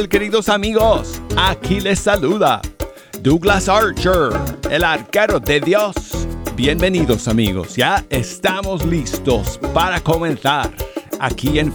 Queridos amigos, aquí les saluda Douglas Archer, el arquero de Dios. Bienvenidos amigos, ya estamos listos para comenzar aquí en